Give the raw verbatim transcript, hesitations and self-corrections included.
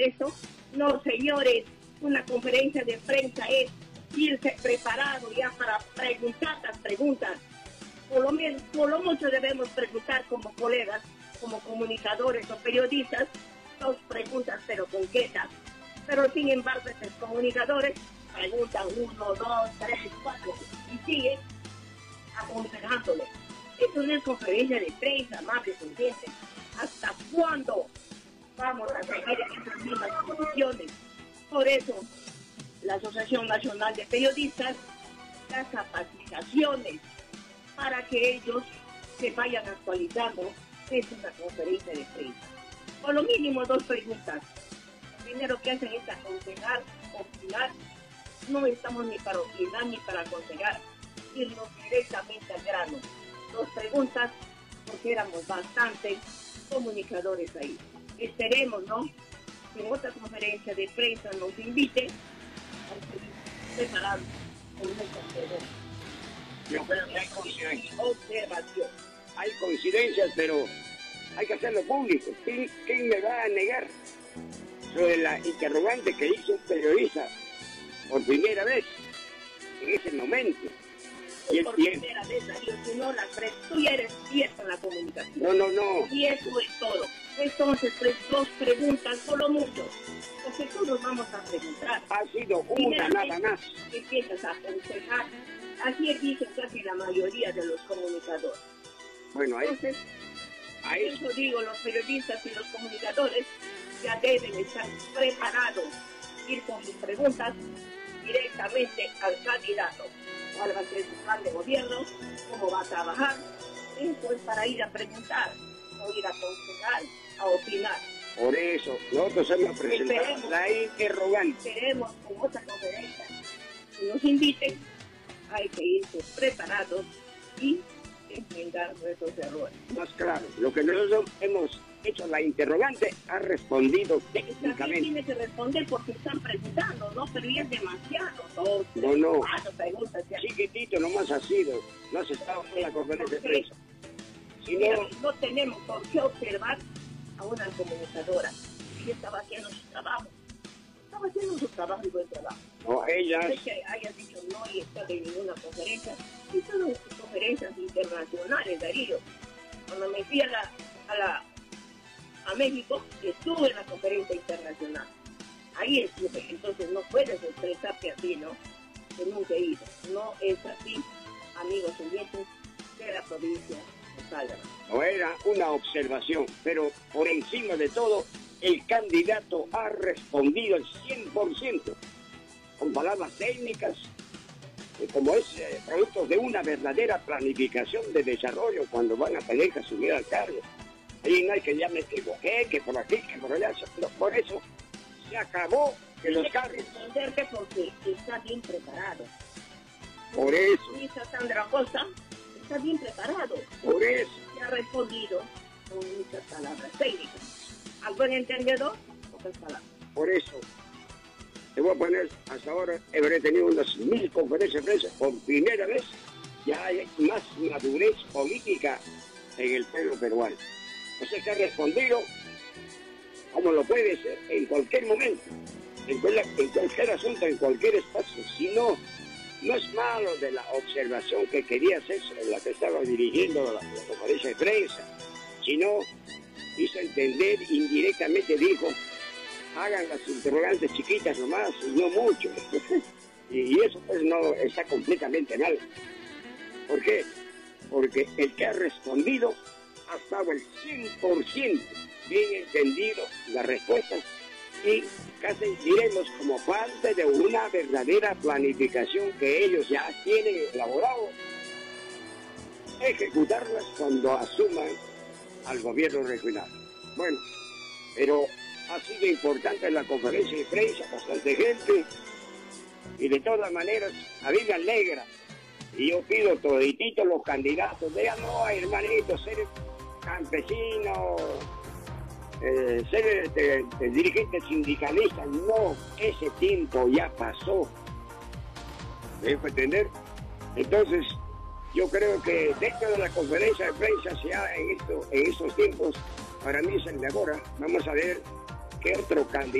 Congreso. No, señores, una conferencia de prensa es irse preparado ya para preguntar las preguntas. Por lo, menos, por lo mucho debemos preguntar como colegas, como comunicadores o periodistas, dos preguntas pero concretas. Pero sin embargo, estos comunicadores preguntan uno, dos, tres, cuatro y siguen aconsejándole. Esto no es conferencia de prensa, amables oyentes. ¿Hasta cuándo vamos a seguir en esas mismas condiciones? Por eso, la Asociación Nacional de Periodistas da capacitaciones para que ellos se vayan actualizando. Es una conferencia de prensa. Por lo mínimo, dos preguntas. Lo primero que hacen es aconsejar, opinar. No estamos ni para opinar ni para aconsejar, irnos directamente al grano. Dos preguntas, porque éramos bastantes comunicadores ahí. Esperemos, ¿no?, que en otra conferencia de prensa nos invite a seguir preparados con nuestras preguntas. Yo creo que hay coincidencias. Observación. Hay coincidencias, pero hay que hacerlo público. ¿Quién, quién me va a negar sobre la interrogante que hizo un periodista por primera vez en ese momento? Y por primera vez, Darío, si no la prensa, tú ya eres cierto en la comunicación. No, no, no. Y eso es todo. Entonces, pues, dos preguntas por lo mucho, porque todos vamos a preguntar. Ha sido una nada más. Empiezas a aconsejar. Así dice casi la mayoría de los comunicadores. Bueno, ahí. Entonces, ahí. eso digo, los periodistas y los comunicadores ya deben estar preparados, ir con sus preguntas directamente al candidato. ¿Cuál va a ser su plan de gobierno? ¿Cómo va a trabajar? Eso es para ir a preguntar, no ir a aconsejar, a opinar. Por eso, nosotros hemos presentado Esperemos, la interrogante. Esperemos con otra conferencia. Si nos inviten, hay que irse preparados y enfrentar nuestros errores. Más claro, lo que nosotros hemos hecho, la interrogante ha respondido técnicamente. También tiene que responder porque están preguntando, ¿no? Pero ya es demasiado. Dos, no, no. Cuatro preguntas ya. Chiquitito nomás ha sido. No has estado en la conferencia de prensa. Si no, Pero no tenemos por qué observar a una comunicadora. Ella estaba haciendo su trabajo. Estaba haciendo su trabajo y buen trabajo. no, ellas. No es que haya dicho no y está de ninguna conferencia. Y son conferencias internacionales, Darío. Cuando me fui a la, a la a México, estuve en la conferencia internacional. Ahí estuve. Entonces no puedes expresarte así, ¿no? Que nunca he ido. No es así, amigos oyentes de la provincia de Caldas. No era una observación, pero por encima de todo, el candidato ha respondido al cien por ciento, con palabras técnicas, como es eh, producto de una verdadera planificación de desarrollo cuando van a pedir que subir al cargo. Ahí no hay que ya me equivoqué, que por aquí, que por allá. No, por eso se acabó que los cargos. Responderte porque está bien preparado. Por eso. Luisa Sandra Costa está bien preparado. Por eso. Y ha respondido con muchas palabras técnicas. ¿Al buen entendedor? Pocas palabras. Por eso. Te voy a poner, hasta ahora habré tenido unas mil conferencias de prensa. Por primera vez ya hay más madurez política en el pueblo peruano. O sea que ha respondido como lo puede ser en cualquier momento, en, cual, en cualquier asunto, en cualquier espacio. Si no, no es malo de la observación que quería hacer sobre la que estaba dirigiendo la, la conferencia de prensa, sino hizo entender indirectamente, dijo, hagan las interrogantes chiquitas nomás, no mucho. y, y eso pues no está completamente mal. ¿Por qué? Porque el que ha respondido ha estado el cien por ciento bien entendido las respuestas y casi diremos como parte de una verdadera planificación que ellos ya tienen elaborado, ejecutarlas cuando asuman al gobierno regional. Bueno, pero ha sido importante la conferencia de prensa, bastante gente, y de todas maneras a mí me alegra, y yo pido todititos los candidatos, vean, no, hermanitos, ser campesino, eh, ser este, este, dirigente sindicalista, no, ese tiempo ya pasó. ¿Me dejo entender? Entonces, yo creo que dentro de la conferencia de prensa, ya en, esto, en estos tiempos, para mí es el de ahora. Vamos a ver qué otro candidato